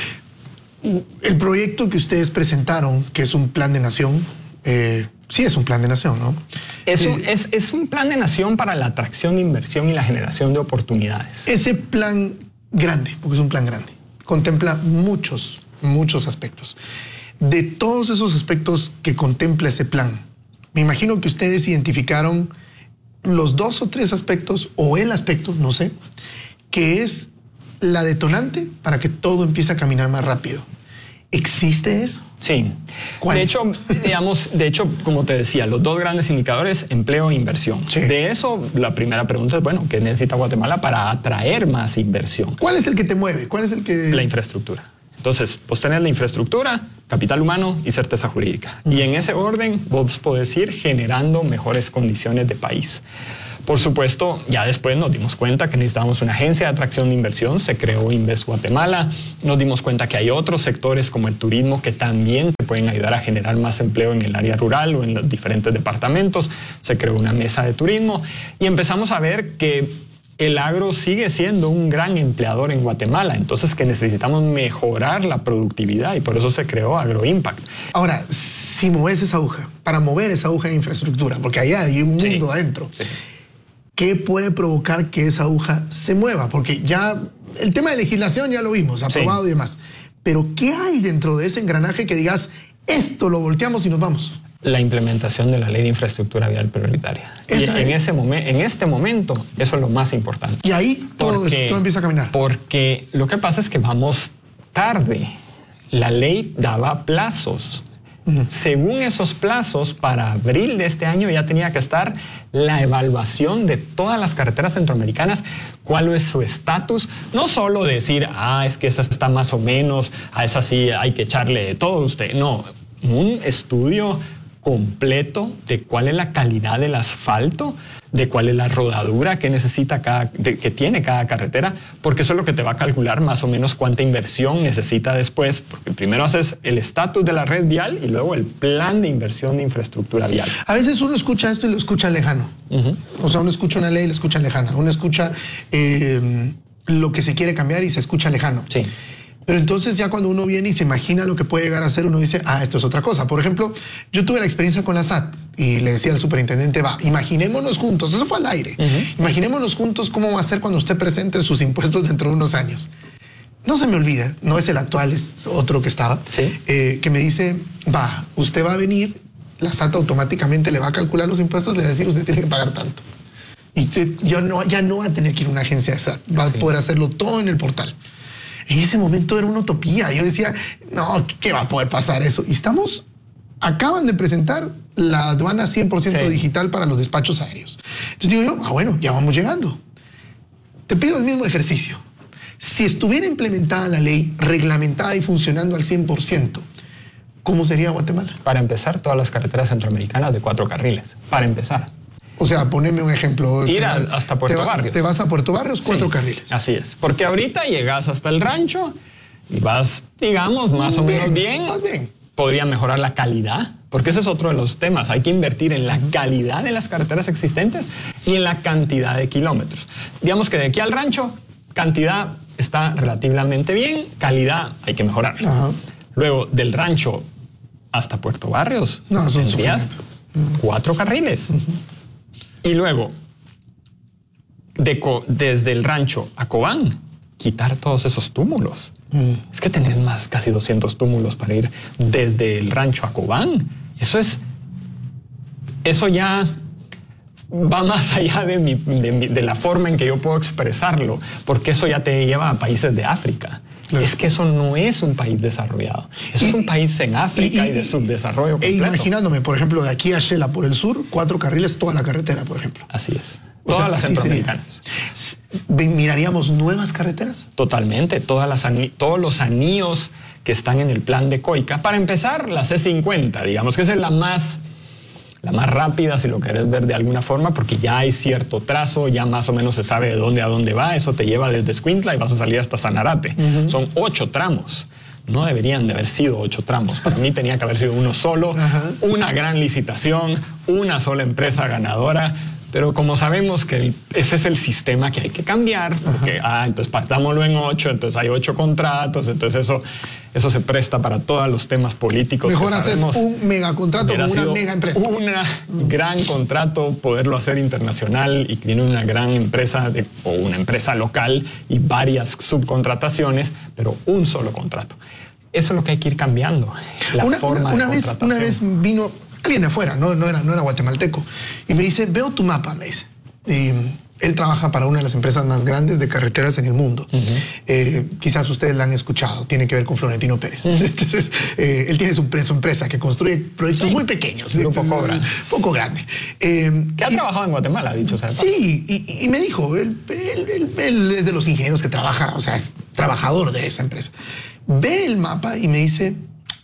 El proyecto que ustedes presentaron, que es un plan de nación, eh, sí es un plan de nación, ¿no?
Es un, eh, es, es un plan de nación para la atracción de inversión y la generación de oportunidades.
Ese plan grande, porque es un plan grande, contempla muchos, muchos aspectos. De todos esos aspectos que contempla ese plan, me imagino que ustedes identificaron los dos o tres aspectos, o el aspecto, no sé, que es la detonante para que todo empiece a caminar más rápido. ¿Existe eso?
Sí.
¿Cuál
de
es?
hecho, digamos, de hecho, como te decía, los dos grandes indicadores, empleo e inversión.
Sí.
De eso, la primera pregunta es, bueno, ¿qué necesita Guatemala para atraer más inversión?
¿Cuál es el que te mueve? ¿Cuál es el que...?
La infraestructura. Entonces, vos tenés la infraestructura, capital humano y certeza jurídica. Mm. Y en ese orden, vos podés ir generando mejores condiciones de país. Por supuesto, ya después nos dimos cuenta que necesitábamos una agencia de atracción de inversión, se creó Invest Guatemala, nos dimos cuenta que hay otros sectores como el turismo que también te pueden ayudar a generar más empleo en el área rural o en los diferentes departamentos, se creó una mesa de turismo y empezamos a ver que el agro sigue siendo un gran empleador en Guatemala, entonces que necesitamos mejorar la productividad y por eso se creó AgroImpact.
Ahora, si mueves esa aguja, para mover esa aguja de infraestructura, porque allá hay un mundo
Sí.
adentro,
Sí.
¿qué puede provocar que esa aguja se mueva? Porque ya el tema de legislación ya lo vimos, aprobado
Sí.
y demás. Pero ¿qué hay dentro de ese engranaje que digas, esto lo volteamos y nos vamos?
La implementación de la ley de infraestructura vial prioritaria.
Esa
y en,
es.
ese momen- en este momento, eso es lo más importante.
Y ahí todo,
Porque-
todo empieza a caminar.
Porque lo que pasa es que vamos tarde. La ley daba plazos. Según esos plazos, para abril de este año ya tenía que estar la evaluación de todas las carreteras centroamericanas, cuál es su estatus, no solo decir, ah, es que esa está más o menos, a esa sí hay que echarle todo a usted, no, un estudio completo de cuál es la calidad del asfalto, de cuál es la rodadura que necesita cada, de, que tiene cada carretera, porque eso es lo que te va a calcular más o menos cuánta inversión necesita después, porque primero haces el estatus de la red vial y luego el plan de inversión de infraestructura vial.
A veces uno escucha esto y lo escucha lejano.
Uh-huh.
O sea, uno escucha una ley y lo escucha lejana. Uno escucha eh, lo que se quiere cambiar y se escucha lejano.
Sí.
Pero entonces ya cuando uno viene y se imagina lo que puede llegar a ser, uno dice, ah, esto es otra cosa. Por ejemplo, yo tuve la experiencia con la S A T y le decía al superintendente, va, imaginémonos juntos, eso fue al aire, uh-huh. imaginémonos juntos cómo va a ser cuando usted presente sus impuestos dentro de unos años. No se me olvida, no es el actual, es otro que estaba,
¿Sí?
eh, que me dice, va, usted va a venir, la S A T automáticamente le va a calcular los impuestos, le va a decir, usted tiene que pagar tanto. Y usted ya no, ya no va a tener que ir a una agencia de S A T, va sí. a poder hacerlo todo en el portal. En ese momento era una utopía. Yo decía, no, ¿qué va a poder pasar eso? Y estamos, acaban de presentar la aduana cien por ciento sí. digital para los despachos aéreos. Entonces digo yo, ah, bueno, ya vamos llegando. Te pido el mismo ejercicio. Si estuviera implementada la ley, reglamentada y funcionando al cien por ciento, ¿cómo sería Guatemala?
Para empezar, todas las carreteras centroamericanas de cuatro carriles. Para empezar.
O sea, poneme un ejemplo.
Ir a, hasta Puerto
te va,
Barrios.
Te vas a Puerto Barrios, cuatro
sí,
carriles.
Así es. Porque ahorita llegas hasta el rancho y vas, digamos, más o
bien,
menos bien.
Más bien.
Podría mejorar la calidad, porque ese es otro de los temas. Hay que invertir en la calidad de las carreteras existentes y en la cantidad de kilómetros. Digamos que de aquí al rancho, cantidad está relativamente bien, calidad hay que mejorarla. Ajá. Luego, del rancho hasta Puerto Barrios,
no, son
tendrías cuatro carriles. Uh-huh. Y luego, de co- desde el rancho a Cobán, quitar todos esos túmulos. Mm. Es que tenés más, casi doscientos túmulos para ir desde el rancho a Cobán. Eso es, eso ya va más allá de, mi, de, mi, de la forma en que yo puedo expresarlo, porque eso ya te lleva a países de África. Claro. Es que eso no es un país desarrollado. Eso y, es un país en África y, y, y de subdesarrollo completo.
E imaginándome, por ejemplo, de aquí a Shela por el sur, cuatro carriles toda la carretera, por ejemplo.
Así es.
O
Todas
sea,
las centroamericanas.
¿Miraríamos nuevas carreteras?
Totalmente. Todas las ani- todos los anillos que están en el plan de COICA. Para empezar, la C cincuenta, digamos que esa es la más... la más rápida, si lo querés ver de alguna forma, porque ya hay cierto trazo, ya más o menos se sabe de dónde a dónde va. Eso te lleva desde Escuintla y vas a salir hasta Sanarate. Uh-huh. Son ocho tramos. No deberían de haber sido ocho tramos. Para mí tenía que haber sido uno solo, uh-huh. una gran licitación, una sola empresa ganadora. Pero como sabemos que el, ese es el sistema que hay que cambiar, porque, uh-huh. ah, entonces partámoslo en ocho, entonces hay ocho contratos, entonces eso, eso se presta para todos los temas políticos.
Mejor haces un megacontrato con una mega empresa.
Un uh-huh. gran contrato, poderlo hacer internacional y que tiene una gran empresa de, o una empresa local y varias subcontrataciones, pero un solo contrato. Eso es lo que hay que ir cambiando, la
una,
forma
una, una
de
vez,
contratación.
Una vez vino alguien de afuera, no, no, era, no era guatemalteco, y me dice, veo tu mapa, me dice. Y Él trabaja para una de las empresas más grandes de carreteras en el mundo. Uh-huh. eh, quizás ustedes la han escuchado, tiene que ver con Florentino Pérez. Uh-huh. Entonces, eh, él tiene su, su empresa que construye proyectos sí. muy pequeños.
Un poco grande.
Poco grande. Eh,
que ha y, trabajado en Guatemala, dicho sea.
Sí, y, y me dijo, él, él, él, él es de los ingenieros que trabaja, o sea, es trabajador de esa empresa. Ve el mapa y me dice,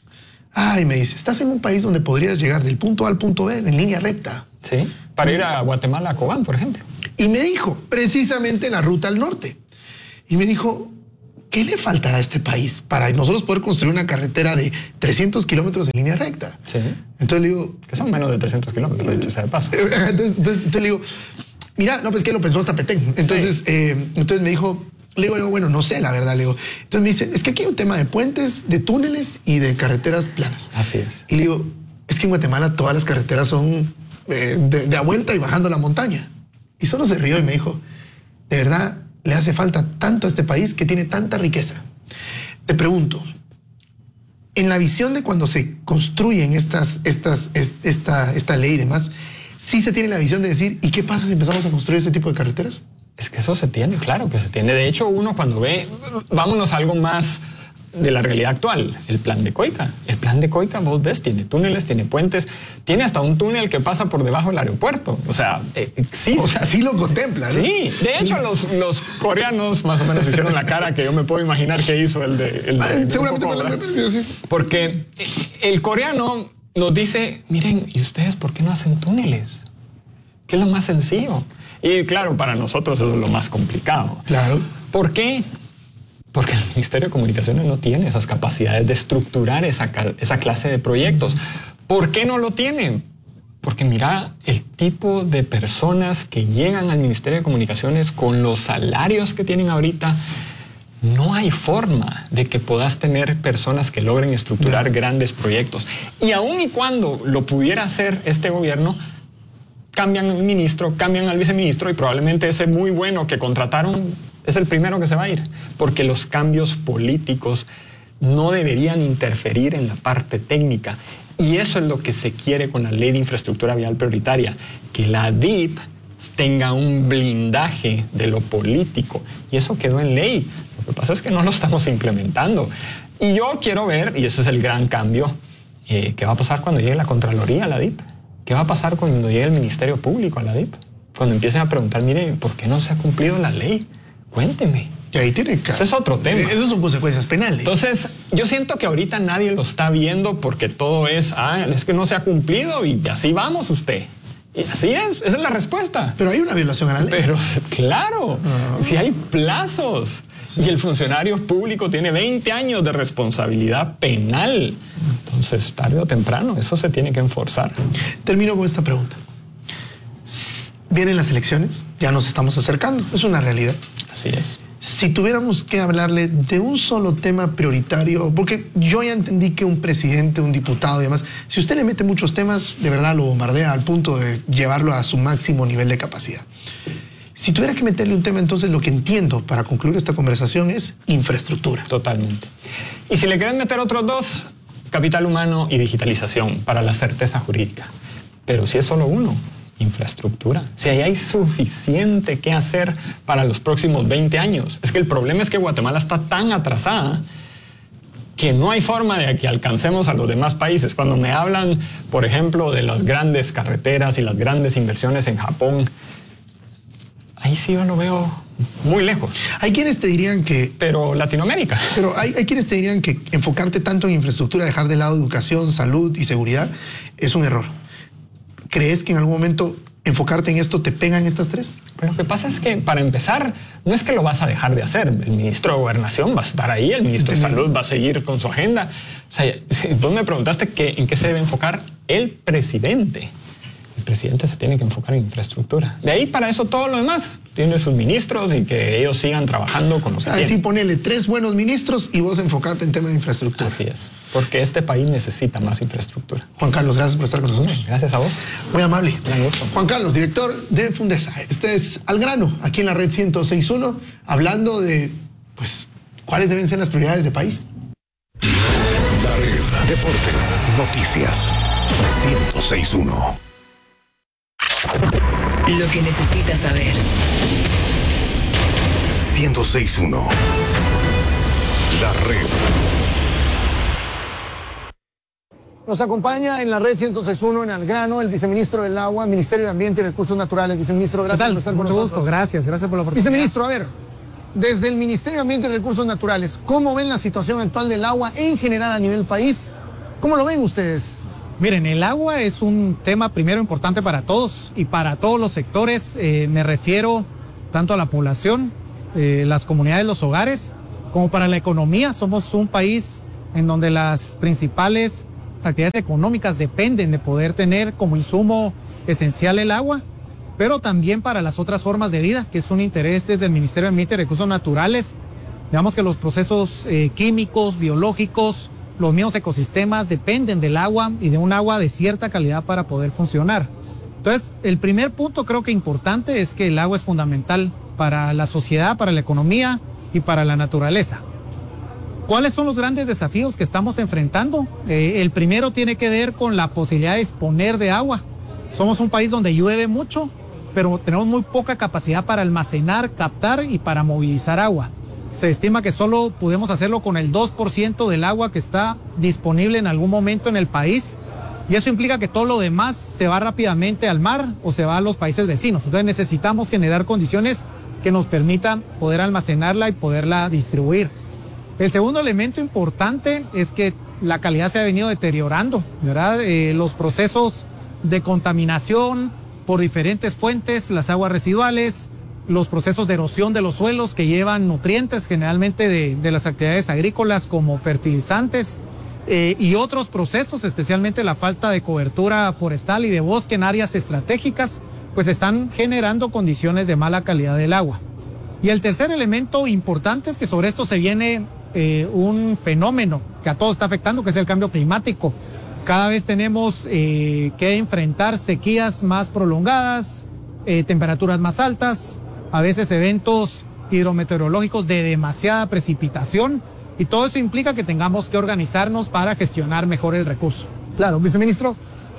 ay, me dice, estás en un país donde podrías llegar del punto A al punto B en línea recta.
Sí, para ir a Guatemala, a Cobán, por ejemplo.
Y me dijo, precisamente la ruta al norte. Y me dijo, ¿qué le faltará a este país para nosotros poder construir una carretera de trescientos kilómetros en línea recta?
Sí.
Entonces le digo...
Que son menos de trescientos kilómetros, dicho sea de paso.
Entonces, entonces, entonces le digo, mira, no, pues que lo pensó hasta Petén. Entonces, sí. eh, entonces me dijo, le digo, bueno, no sé, la verdad, le digo. Entonces me dice, es que aquí hay un tema de puentes, de túneles y de carreteras planas.
Así es.
Y le digo, es que en Guatemala todas las carreteras son eh, de, de a vuelta y bajando la montaña. Y solo se rió y me dijo, de verdad, le hace falta tanto a este país que tiene tanta riqueza. Te pregunto, en la visión de cuando se construyen estas, estas, esta, esta ley y demás, ¿sí se tiene la visión de decir, ¿y qué pasa si empezamos a construir ese tipo de carreteras?
Es que eso se tiene, claro que se tiene. De hecho, uno cuando ve, vámonos a algo más de la realidad actual, el plan de Coica. El plan de Coica, vos ves, tiene túneles, tiene puentes, tiene hasta un túnel que pasa por debajo del aeropuerto. O sea, existe.
O sea, sí lo contempla, ¿no?
Sí, de hecho los, los coreanos más o menos hicieron la cara que yo me puedo imaginar que hizo el de... El de,
ah, seguramente por la sí.
Porque el coreano nos dice, miren, ¿y ustedes por qué no hacen túneles? ¿Qué es lo más sencillo? Y claro, para nosotros eso es lo más complicado.
Claro.
¿Por qué? Porque el Ministerio de Comunicaciones no tiene esas capacidades de estructurar esa, esa clase de proyectos. ¿Por qué no lo tienen? Porque mira, el tipo de personas que llegan al Ministerio de Comunicaciones con los salarios que tienen ahorita, no hay forma de que puedas tener personas que logren estructurar no. grandes proyectos. Y aun y cuando lo pudiera hacer este gobierno, cambian el ministro, cambian al viceministro y probablemente ese muy bueno que contrataron es el primero que se va a ir, porque los cambios políticos no deberían interferir en la parte técnica. Y eso es lo que se quiere con la Ley de Infraestructura Vial Prioritaria, que la D I P tenga un blindaje de lo político. Y eso quedó en ley. Lo que pasa es que no lo estamos implementando. Y yo quiero ver, y ese es el gran cambio, eh, ¿qué va a pasar cuando llegue la Contraloría a la D I P? ¿Qué va a pasar cuando llegue el Ministerio Público a la D I P? Cuando empiecen a preguntar, mire, ¿por qué no se ha cumplido la ley? Cuénteme.
Y ahí tiene que...
Ese es otro tema.
Esas son consecuencias penales.
Entonces, yo siento que ahorita nadie lo está viendo porque todo es, ah, es que no se ha cumplido y así vamos usted. Y así es, esa es la respuesta.
Pero hay una violación a la ley.
Pero claro, uh-huh. si hay plazos sí. y el funcionario público tiene veinte años de responsabilidad penal, entonces tarde o temprano eso se tiene que enforzar.
Termino con esta pregunta. Vienen las elecciones, ya nos estamos acercando, es una realidad.
Así es.
Si tuviéramos que hablarle de un solo tema prioritario, porque yo ya entendí que un presidente, un diputado y demás, si usted le mete muchos temas, de verdad lo bombardea al punto de llevarlo a su máximo nivel de capacidad. Si tuviera que meterle un tema, entonces lo que entiendo para concluir esta conversación es infraestructura.
Totalmente. Y si le quieren meter otros dos, capital humano y digitalización para la certeza jurídica. Pero si es solo uno, infraestructura. Si ahí hay suficiente que hacer para los próximos veinte años. Es que el problema es que Guatemala está tan atrasada que no hay forma de que alcancemos a los demás países. Cuando me hablan, por ejemplo, de las grandes carreteras y las grandes inversiones en Japón, ahí sí yo lo veo muy lejos.
Hay quienes te dirían que...
Pero Latinoamérica.
Pero hay, hay quienes te dirían que enfocarte tanto en infraestructura, dejar de lado educación, salud y seguridad, es un error. ¿Crees que en algún momento enfocarte en esto te pegan estas tres?
Pues lo que pasa es que, para empezar, no es que lo vas a dejar de hacer. El ministro de Gobernación va a estar ahí, el ministro de Salud va a seguir con su agenda. O sea, si vos me preguntaste que, en qué se debe enfocar el presidente. El presidente se tiene que enfocar en infraestructura. De ahí para eso todo lo demás. Tiene sus ministros y que ellos sigan trabajando con los que
Así
tienen.
ponele tres buenos ministros y vos enfocate en tema de infraestructura.
Así es. Porque este país necesita más infraestructura.
Juan Carlos, gracias por estar con nosotros.
Gracias a vos.
Muy amable.
Gran gusto.
Juan Carlos, director de Fundesa. Este es Al Grano, aquí en la red ciento seis punto uno, hablando de, pues, cuáles deben ser las prioridades del país.
La red. Deportes, noticias. ciento seis punto uno.
Lo que necesitas saber.
ciento seis punto uno. La red.
Nos acompaña en la red ciento seis punto uno en Al Grano el viceministro del Agua, Ministerio de Ambiente y Recursos Naturales. Viceministro, gracias por estar con
Mucho
nosotros.
gusto, gracias, gracias por la oportunidad.
Viceministro, a ver, desde el Ministerio de Ambiente y Recursos Naturales, ¿cómo ven la situación actual del agua en general a nivel país? ¿Cómo lo ven ustedes?
Miren, el agua es un tema primero importante para todos y para todos los sectores. Eh, me refiero tanto a la población, eh, las comunidades, los hogares, como para la economía. Somos un país en donde las principales actividades económicas dependen de poder tener como insumo esencial el agua, pero también para las otras formas de vida, que es un interés desde el Ministerio de Ambiente y Recursos Naturales. Digamos que los procesos eh, químicos, biológicos, los mismos ecosistemas dependen del agua y de un agua de cierta calidad para poder funcionar. Entonces, el primer punto creo que importante es que el agua es fundamental para la sociedad, para la economía y para la naturaleza. ¿Cuáles son los grandes desafíos que estamos enfrentando? Eh, el primero tiene que ver con la posibilidad de disponer de agua. Somos un país donde llueve mucho, pero tenemos muy poca capacidad para almacenar, captar y para movilizar agua. Se estima que solo podemos hacerlo con el dos por ciento del agua que está disponible en algún momento en el país, y eso implica que todo lo demás se va rápidamente al mar o se va a los países vecinos. Entonces necesitamos generar condiciones que nos permitan poder almacenarla y poderla distribuir. El segundo elemento importante es que la calidad se ha venido deteriorando, ¿verdad? Eh, los procesos de contaminación por diferentes fuentes, las aguas residuales, los procesos de erosión de los suelos que llevan nutrientes generalmente de, de las actividades agrícolas como fertilizantes, eh, y otros procesos, especialmente la falta de cobertura forestal y de bosque en áreas estratégicas, pues están generando condiciones de mala calidad del agua. Y el tercer elemento importante es que sobre esto se viene eh, un fenómeno que a todos está afectando, que es el cambio climático. Cada vez tenemos eh, que enfrentar sequías más prolongadas, eh, temperaturas más altas, a veces eventos hidrometeorológicos de demasiada precipitación, y todo eso implica que tengamos que organizarnos para gestionar mejor el recurso.
Claro, viceministro,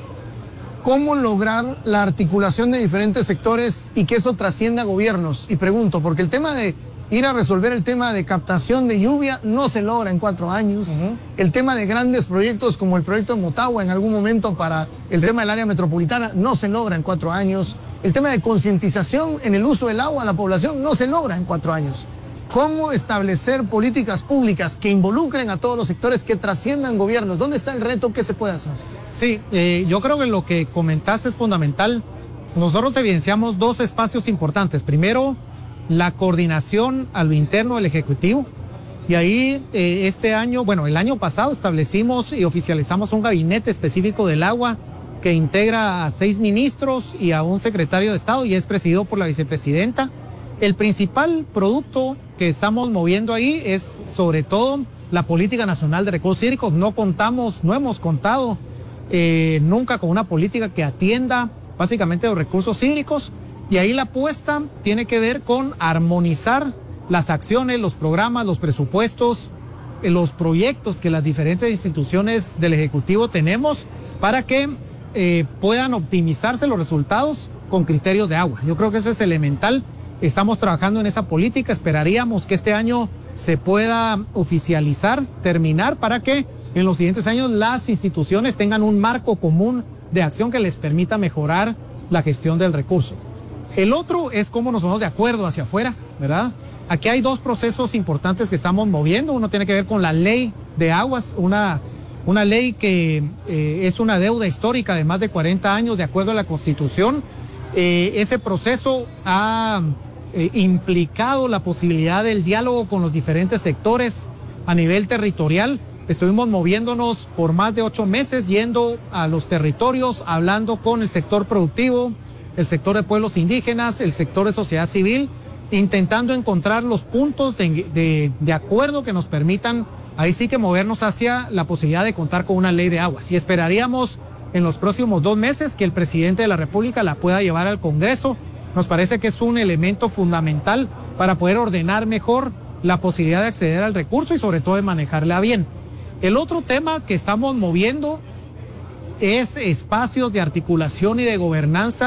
¿cómo lograr la articulación de diferentes sectores y que eso trascienda a gobiernos? Y pregunto, porque el tema de ir a resolver el tema de captación de lluvia no se logra en cuatro años. Uh-huh. El tema de grandes proyectos como el proyecto de Motagua en algún momento para el sí. tema del área metropolitana no se logra en cuatro años. El tema de concientización en el uso del agua a la población no se logra en cuatro años. ¿Cómo establecer políticas públicas que involucren a todos los sectores, que trasciendan gobiernos? ¿Dónde está el reto? ¿Qué se puede hacer?
Sí, eh, yo creo que lo que comentaste es fundamental. Nosotros evidenciamos dos espacios importantes. Primero, la coordinación a lo interno del Ejecutivo. Y ahí eh, este año, bueno, el año pasado establecimos y oficializamos un gabinete específico del agua que integra a seis ministros y a un secretario de Estado y es presidido por la vicepresidenta. El principal producto que estamos moviendo ahí es sobre todo la Política Nacional de Recursos Hídricos. No contamos, no hemos contado eh, nunca con una política que atienda básicamente los recursos hídricos, y ahí la apuesta tiene que ver con armonizar las acciones, los programas, los presupuestos, eh, los proyectos que las diferentes instituciones del Ejecutivo tenemos para que eh, puedan optimizarse los resultados con criterios de agua. Yo creo que ese es elemental. Estamos trabajando en esa política, esperaríamos que este año se pueda oficializar, terminar, para que en los siguientes años las instituciones tengan un marco común de acción que les permita mejorar la gestión del recurso. El otro es cómo nos ponemos de acuerdo hacia afuera, ¿verdad? Aquí hay dos procesos importantes que estamos moviendo. Uno tiene que ver con la ley de aguas, una, una ley que eh, es una deuda histórica de más de cuarenta años de acuerdo a la Constitución. Eh, ese proceso ha eh, implicado la posibilidad del diálogo con los diferentes sectores a nivel territorial. Estuvimos moviéndonos por más de ocho meses, yendo a los territorios, hablando con el sector productivo, el sector de pueblos indígenas, el sector de sociedad civil, intentando encontrar los puntos de, de, de acuerdo que nos permitan ahí sí que movernos hacia la posibilidad de contar con una ley de aguas. Y esperaríamos en los próximos dos meses que el presidente de la República la pueda llevar al Congreso. Nos parece que es un elemento fundamental para poder ordenar mejor la posibilidad de acceder al recurso y sobre todo de manejarla bien. El otro tema que estamos moviendo es espacios de articulación y de gobernanza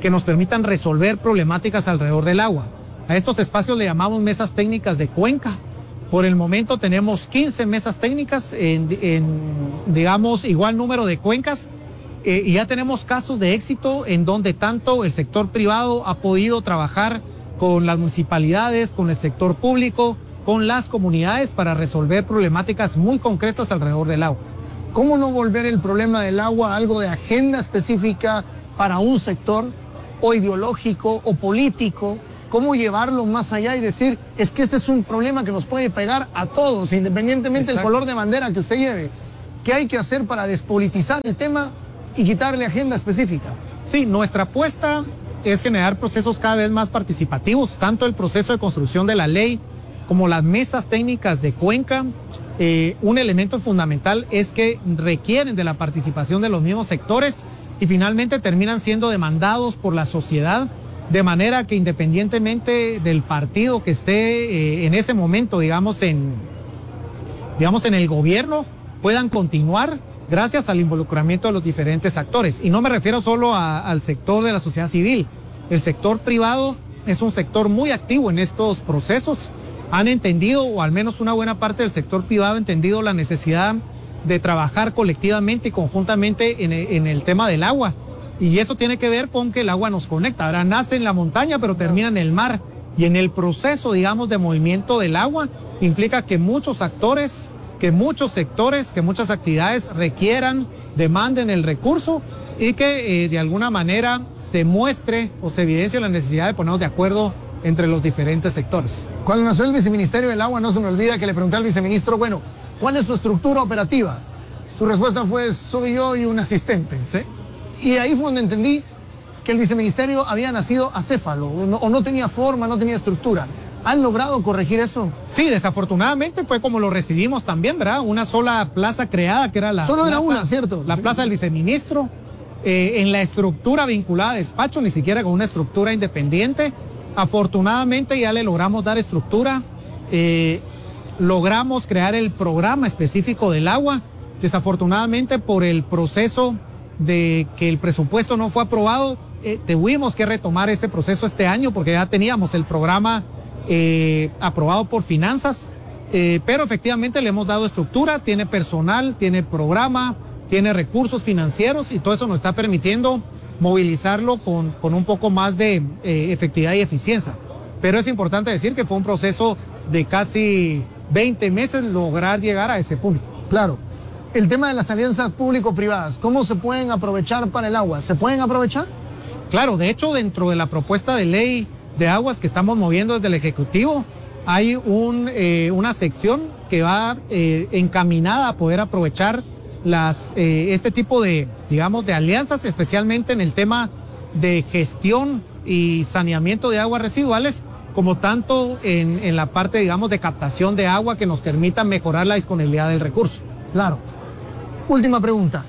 que nos permitan resolver problemáticas alrededor del agua. A estos espacios le llamamos mesas técnicas de cuenca. Por el momento tenemos quince mesas técnicas en, en digamos, igual número de cuencas, eh, y ya tenemos casos de éxito en donde tanto el sector privado ha podido trabajar con las municipalidades, con el sector público, con las comunidades para resolver problemáticas muy concretas alrededor del agua.
¿Cómo no volver el problema del agua algo de agenda específica para un sector, o ideológico o político? ¿Cómo llevarlo más allá y decir, es que este es un problema que nos puede pegar a todos, independientemente del color de bandera que usted lleve? ¿Qué hay que hacer para despolitizar el tema y quitarle agenda específica?
Sí, nuestra apuesta es generar procesos cada vez más participativos, tanto el proceso de construcción de la ley como las mesas técnicas de cuenca. Eh, un elemento fundamental es que requieren de la participación de los mismos sectores y finalmente terminan siendo demandados por la sociedad, de manera que independientemente del partido que esté eh, en ese momento, digamos en, digamos, en el gobierno, puedan continuar gracias al involucramiento de los diferentes actores. Y no me refiero solo a, al sector de la sociedad civil. El sector privado es un sector muy activo en estos procesos. Han entendido, o al menos una buena parte del sector privado ha entendido la necesidad de trabajar colectivamente y conjuntamente en el, en el tema del agua. Y eso tiene que ver con que el agua nos conecta. Ahora nace en la montaña, pero termina en el mar. Y en el proceso, digamos, de movimiento del agua, implica que muchos actores, que muchos sectores, que muchas actividades requieran, demanden el recurso y que eh, de alguna manera se muestre o se evidencie la necesidad de ponernos de acuerdo entre los diferentes sectores.
Cuando nació el Viceministerio del Agua, no se me olvida que le pregunté al viceministro, bueno, ¿cuál es su estructura operativa? Su respuesta fue, soy yo y un asistente.
¿Sí?
Y ahí fue donde entendí que el viceministerio había nacido acéfalo, o no, o no tenía forma, no tenía estructura. ¿Han logrado corregir eso?
Sí, desafortunadamente fue como lo recibimos también, ¿verdad? Una sola plaza creada, que era la
Solo
plaza,
era una, ¿cierto?
La
Sí.
plaza del viceministro. Eh, en la estructura vinculada a despacho, ni siquiera con una estructura independiente. Afortunadamente ya le logramos dar estructura. Eh, logramos crear el programa específico del agua. Desafortunadamente, por el proceso de que el presupuesto no fue aprobado, eh, tuvimos que retomar ese proceso este año porque ya teníamos el programa eh, aprobado por finanzas, eh, pero efectivamente le hemos dado estructura, tiene personal, tiene programa, tiene recursos financieros y todo eso nos está permitiendo movilizarlo con, con un poco más de eh, efectividad y eficiencia. Pero es importante decir que fue un proceso de casi veinte meses lograr llegar a ese punto.
Claro. El tema de las alianzas público-privadas, ¿cómo se pueden aprovechar para el agua? ¿Se pueden aprovechar?
Claro, de hecho, dentro de la propuesta de ley de aguas que estamos moviendo desde el Ejecutivo, hay un, eh, una sección que va eh, encaminada a poder aprovechar las, eh, este tipo de, digamos, de alianzas, especialmente en el tema de gestión y saneamiento de aguas residuales, como tanto en, en la parte, digamos, de captación de agua que nos permita mejorar la disponibilidad del recurso.
Claro. Última pregunta.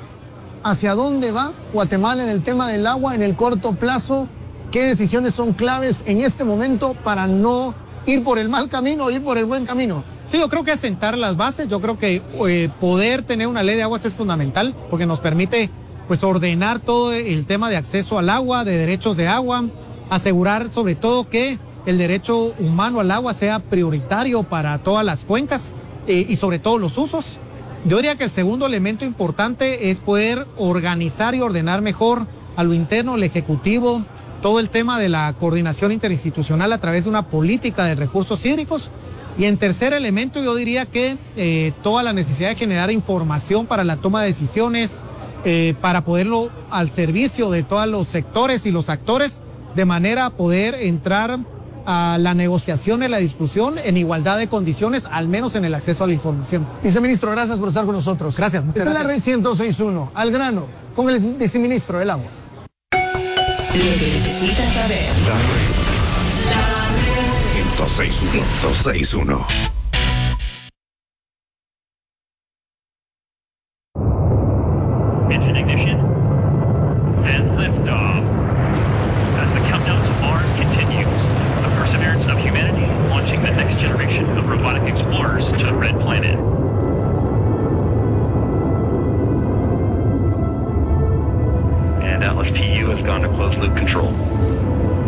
¿Hacia dónde va Guatemala en el tema del agua en el corto plazo? ¿Qué decisiones son claves en este momento para no ir por el mal camino o ir por el buen camino?
Sí, yo creo que sentar las bases, yo creo que eh, poder tener una ley de aguas es fundamental porque nos permite pues ordenar todo el tema de acceso al agua, de derechos de agua, asegurar sobre todo que el derecho humano al agua sea prioritario para todas las cuencas eh, y sobre todo los usos. Yo diría que el segundo elemento importante es poder organizar y ordenar mejor a lo interno, el Ejecutivo, todo el tema de la coordinación interinstitucional a través de una política de recursos hídricos. Y en tercer elemento yo diría que eh, toda la necesidad de generar información para la toma de decisiones, eh, para poderlo al servicio de todos los sectores y los actores, de manera a poder entrar a la negociación y la discusión en igualdad de condiciones, al menos en el acceso a la información.
Viceministro, gracias por estar con nosotros.
Gracias, muchas
Esta
gracias.
es la red ciento seis punto uno, al grano, con el viceministro del agua.
Lo que necesitas saber.
La red. ciento seis punto uno.
Engine ignition and liftoff. As the countdown to Mars continues, the perseverance of humanity launching the next generation of robotic explorers to the Red Planet. And and Atlas T U has gone to closed loop control.